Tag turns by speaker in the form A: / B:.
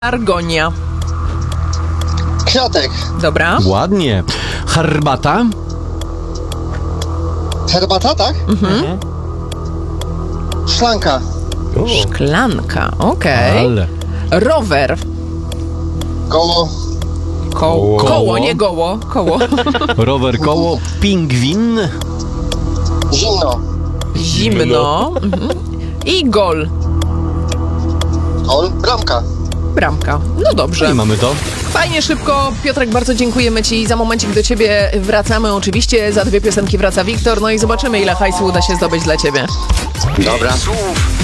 A: Argonia.
B: Kwiatek.
A: Dobra.
C: Ładnie. Herbata?
B: Herbata, tak? Szklanka.
A: Szklanka, okej.
C: Ale.
A: Rower.
B: Koło.
A: Koło, nie goło. Koło.
C: Rower, koło, pingwin.
B: Zimno.
A: Zimno. I gol.
B: Gol. Bramka.
A: Bramka. No dobrze.
C: I mamy to.
A: Fajnie, szybko. Piotrek, bardzo dziękujemy Ci. Za momencik do Ciebie wracamy. Oczywiście za 2 piosenki wraca Wiktor. No i zobaczymy, ile hajsu uda się zdobyć dla Ciebie.
B: Dobra.